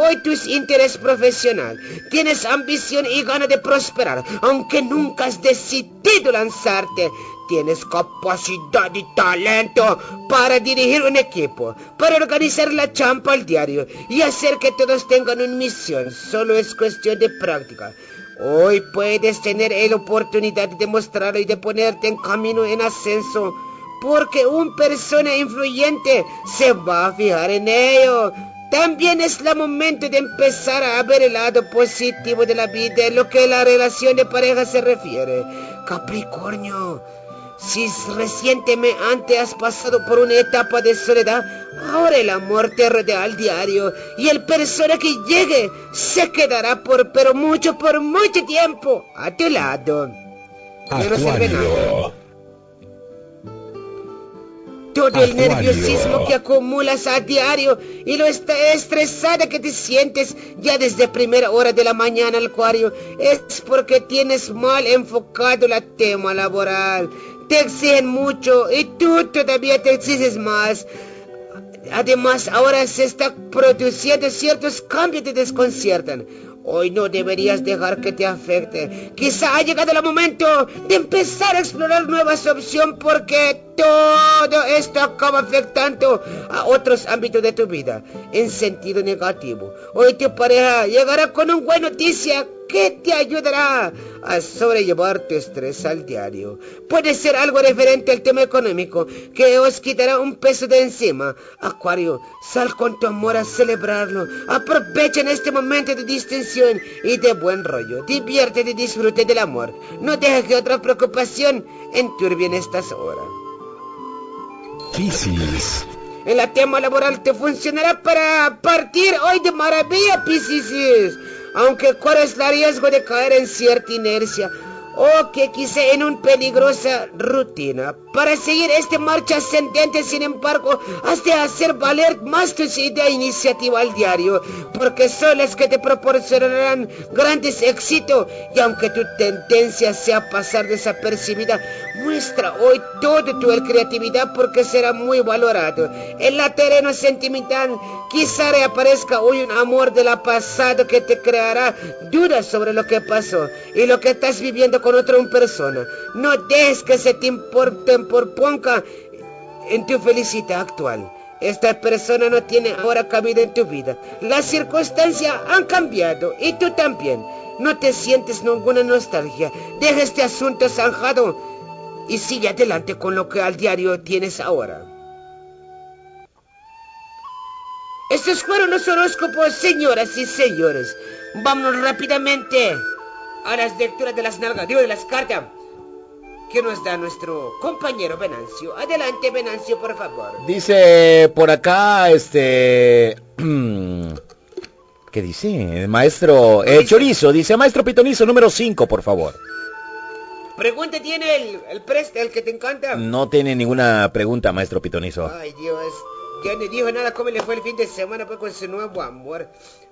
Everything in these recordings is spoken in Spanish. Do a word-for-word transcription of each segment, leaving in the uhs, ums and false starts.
hoy tus intereses profesional. Tienes ambición y ganas de prosperar, aunque nunca has decidido lanzarte. Tienes capacidad y talento para dirigir un equipo, para organizar la champa al diario y hacer que todos tengan una misión. Solo es cuestión de práctica. Hoy puedes tener la oportunidad de demostrarlo y de ponerte en camino en ascenso, porque una persona influyente se va a fijar en ello. También es el momento de empezar a ver el lado positivo de la vida en lo que a la relación de pareja se refiere. Capricornio, si recientemente has pasado por una etapa de soledad, ahora el amor te rodea al diario y el persona que llegue se quedará por pero mucho, por mucho tiempo a tu lado. Acuario. Todo el nerviosismo que acumulas a diario y lo estresada que te sientes ya desde primera hora de la mañana, Acuario, es porque tienes mal enfocado el tema laboral. Te exigen mucho y tú todavía te exiges más. Además, ahora se están produciendo ciertos cambios que te desconciertan. Hoy no deberías dejar que te afecte. Quizá ha llegado el momento de empezar a explorar nuevas opciones, porque todo esto acaba afectando a otros ámbitos de tu vida en sentido negativo. Hoy tu pareja llegará con una buena noticia que te ayudará a sobrellevar tu estrés al diario. Puede ser algo referente al tema económico que os quitará un peso de encima. Acuario, sal con tu amor a celebrarlo. Aprovecha en este momento de distensión y de buen rollo. Diviértete y disfrute del amor. No dejes que otra preocupación enturbie en estas horas. Piscis. En el tema laboral te funcionará para partir hoy de maravilla, Piscis. Aunque corres el riesgo de caer en cierta inercia o que quizá en una peligrosa rutina. Para seguir esta marcha ascendente, sin embargo, has de hacer valer más tus ideas e iniciativa al diario, porque son las que te proporcionarán grandes éxitos. Y aunque tu tendencia sea pasar desapercibida, muestra hoy toda tu creatividad, porque será muy valorado. En el terreno sentimental, quizá reaparezca hoy un amor de la pasado que te creará dudas sobre lo que pasó y lo que estás viviendo con otra persona. No dejes que se te importen por ponca en tu felicidad actual. Esta persona no tiene ahora cabida en tu vida. Las circunstancias han cambiado y tú también. No te sientes ninguna nostalgia. Deja este asunto zanjado y sigue adelante con lo que al diario tienes ahora. Estos fueron los horóscopos, señoras y señores. Vámonos rápidamente a las lecturas de las nalgas, digo, de las cartas que nos da nuestro compañero Venancio. Adelante, Venancio, por favor. Dice por acá, este... ¿qué dice? Maestro eh, Chorizo, dice Maestro Pitonizo número cinco, por favor. Pregunta tiene el, el preste, el que te encanta. No tiene ninguna pregunta, Maestro Pitonizo. Ay, Dios, ya no dijo nada cómo le fue el fin de semana pues con su nuevo amor.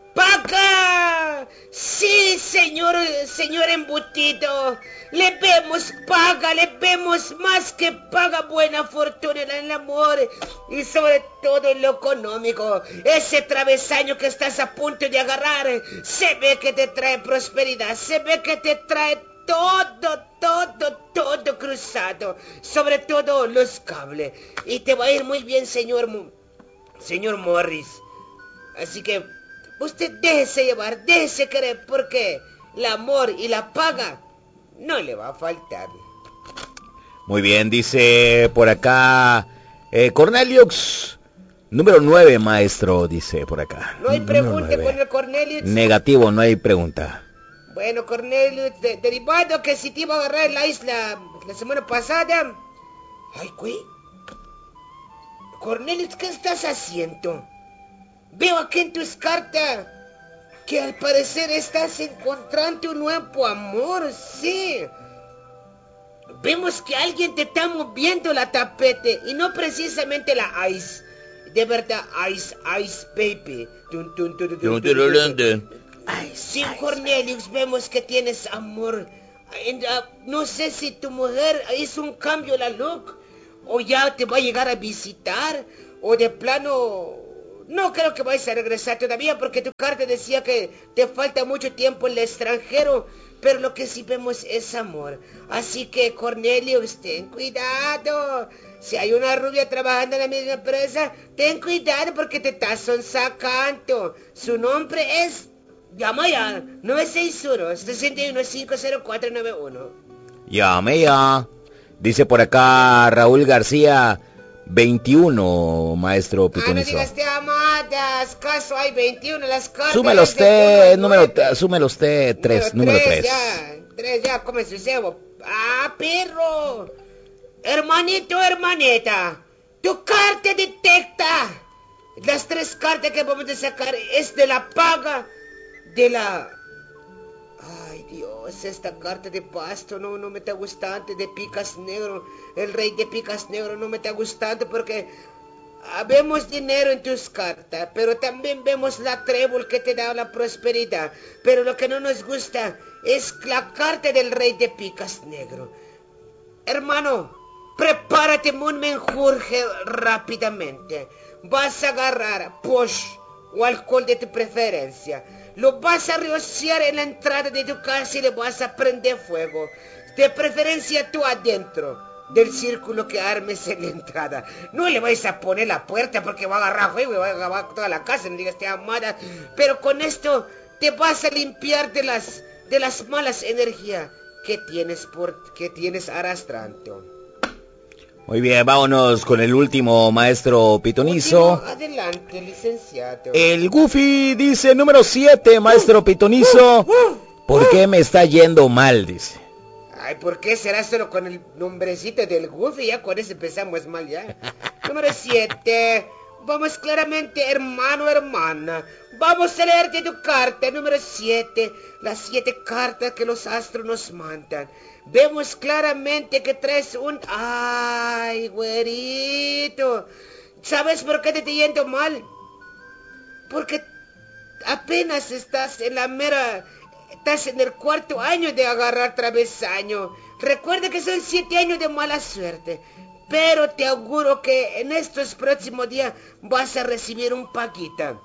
¡Paga! Sí, señor, señor embutido. Le vemos paga, le vemos más que paga, buena fortuna en el amor y sobre todo en lo económico. Ese travesaño que estás a punto de agarrar se ve que te trae prosperidad, se ve que te trae todo, todo, todo cruzado, sobre todo los cables. Y te va a ir muy bien, señor, señor Morris. Así que usted déjese llevar, déjese querer, porque el amor y la paga no le va a faltar. Muy bien, dice por acá eh, Cornelius número nueve, maestro, dice por acá. No hay pregunta con el Cornelius. Negativo, no hay pregunta. Bueno, Cornelius, de, derivado que si te iba a agarrar en la isla la semana pasada. Ay, güey. Cornelius, ¿qué estás haciendo? Veo aquí en tus cartas que al parecer estás encontrando un nuevo amor, sí. Vemos que alguien te está moviendo la tapete y no precisamente la ice. De verdad, ice, ice, baby. Tun, tun, tun, tun, tun, tun, tun. Ay, sí, Cornelius, vemos que tienes amor. No sé si tu mujer hizo un cambio la look, o ya te va a llegar a visitar, o de plano no creo que vayas a regresar todavía porque tu carta decía que te falta mucho tiempo en el extranjero, pero lo que sí vemos es amor. Así que, Cornelio, ten cuidado. Si hay una rubia trabajando en la misma empresa, ten cuidado porque te estás sacando. Su nombre es... Llama ya, nueve seis uno, seis uno, cinco cero cuatro nueve uno. Llame ya. Dice por acá Raúl García, veintiuno, maestro Pitonizo. Ah, no digas te amadas, caso hay veintiuno, las cartas... Súmelo usted, número, súmelo usted, tres, número tres. Ya, tres ya, come su cebo. Ah, perro. Hermanito, hermanita, tu carta detecta. Las tres cartas que vamos a sacar es de la paga de la... Ay, Dios, esta carta de pasto no, no me está gustando, de picas negro, el rey de picas negro no me está gustando porque ah, vemos dinero en tus cartas, pero también vemos la trébol que te da la prosperidad, pero lo que no nos gusta es la carta del rey de picas negro. Hermano, prepárate un menjurje rápidamente, vas a agarrar posh o alcohol de tu preferencia. Lo vas a rociar en la entrada de tu casa y le vas a prender fuego. De preferencia tú adentro del círculo que armes en la entrada. No le vais a poner la puerta porque va a agarrar fuego y va a agarrar toda la casa. No digas te amada. Pero con esto te vas a limpiar de las, de las malas energías que tienes, por, que tienes arrastrando. Muy bien, vámonos con el último, maestro Pitonizo. Último, adelante, licenciado. El Goofy dice, número siete, maestro uh, Pitonizo. Uh, uh, ¿Por uh. qué me está yendo mal? Dice. Ay, ¿por qué será solo con el nombrecito del Goofy? Ya con eso empezamos mal ya. Número siete. Vamos claramente, hermano, hermana. Vamos a leerte tu carta, número siete. Las siete cartas que los astros nos mandan. Vemos claramente que traes un... ¡Ay, güerito! ¿Sabes por qué te está yendo mal? Porque apenas estás en la mera... Estás en el cuarto año de agarrar travesaño. Recuerda que son siete años de mala suerte. Pero te auguro que en estos próximos días vas a recibir un paquita.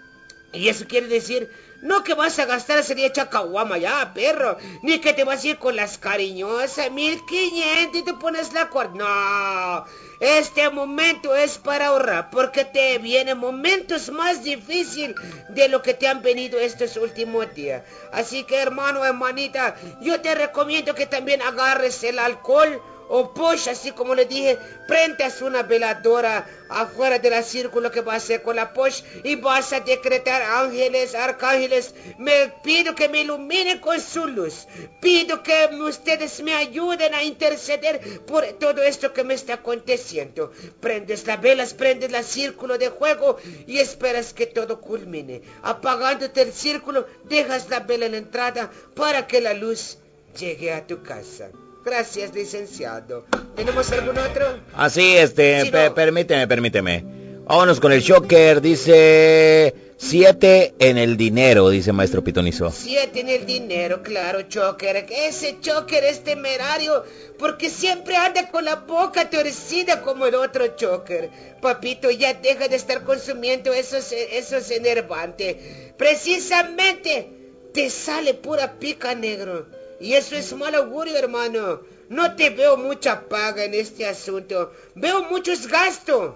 Y eso quiere decir... No que vas a gastar ese día chacahuama ya, perro. Ni que te vas a ir con las cariñosas. Mil quinientos y te pones la cuarta. No. Este momento es para ahorrar. Porque te vienen momentos más difíciles de lo que te han venido estos últimos días. Así que, hermano, hermanita, yo te recomiendo que también agarres el alcohol o push, así como le dije, prendas una veladora afuera de la círculo que va a hacer con la push y vas a decretar ángeles, arcángeles. Me pido que me iluminen con su luz. Pido que ustedes me ayuden a interceder por todo esto que me está aconteciendo. Prendes las velas, prendes el círculo de juego y esperas que todo culmine. Apagándote el círculo, dejas la vela en la entrada para que la luz llegue a tu casa. Gracias, licenciado. ¿Tenemos algún otro? Así, este, sí, no. permíteme, permíteme. Vámonos con el Joker, dice... Siete en el dinero, dice maestro Pitonizo. Siete en el dinero, claro, Joker. Ese Joker es temerario porque siempre anda con la boca torcida como el otro Joker. Papito, ya deja de estar consumiendo esos, esos enervantes. Precisamente te sale pura pica, negro. Y eso es mal augurio, hermano. No te veo mucha paga en este asunto. Veo muchos gastos.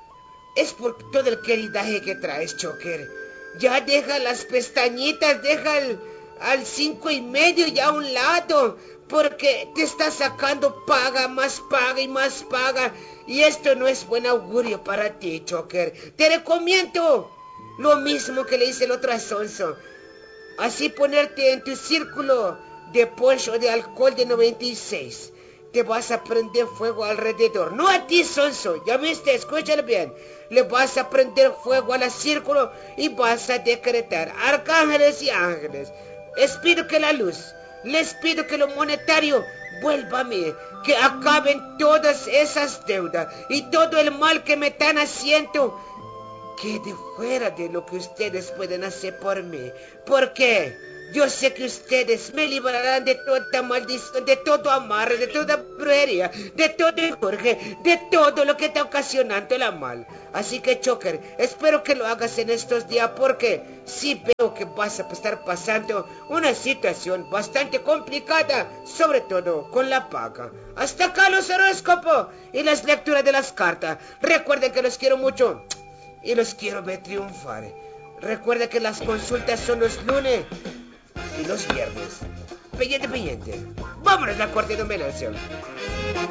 Es por todo el queridaje que traes, Joker. Ya deja las pestañitas, deja el, al cinco y medio ya a un lado. Porque te está sacando paga, más paga y más paga. Y esto no es buen augurio para ti, Joker. Te recomiendo lo mismo que le hice el otro a Sonso. Así ponerte en tu círculo de pollo de alcohol de noventa y seis. Te vas a prender fuego alrededor. No a ti, Sonso. Ya viste, escúchalo bien. Le vas a prender fuego al círculo y vas a decretar arcángeles y ángeles. Les pido que la luz, les pido que lo monetario vuelva a mí. Que acaben todas esas deudas y todo el mal que me están haciendo. Quede fuera de lo que ustedes pueden hacer por mí. ¿Por qué? Yo sé que ustedes me librarán de toda maldición, de todo amarre, de toda brujería, de todo Jorge, de todo lo que está ocasionando el mal. Así que, Choker, espero que lo hagas en estos días porque sí veo que vas a estar pasando una situación bastante complicada, sobre todo con la paga. Hasta acá los horóscopos y las lecturas de las cartas. Recuerden que los quiero mucho y los quiero ver triunfar. Recuerden que las consultas son los lunes y los viernes. Pendiente, pendiente. Vámonos a la corte de dominación.